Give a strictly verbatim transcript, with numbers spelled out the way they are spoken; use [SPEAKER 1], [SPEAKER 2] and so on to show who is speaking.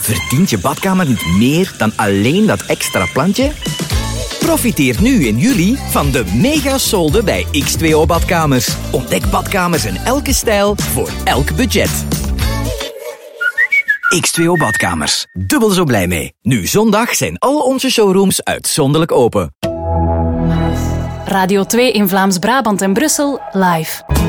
[SPEAKER 1] Verdient je badkamer niet meer dan alleen dat extra plantje? Profiteer nu in juli van de mega-solde bij X twee O Badkamers. Ontdek badkamers in elke stijl voor elk budget. X twee O Badkamers. Dubbel zo blij mee. Nu zondag zijn al onze showrooms uitzonderlijk open.
[SPEAKER 2] Radio twee in Vlaams-Brabant en Brussel live.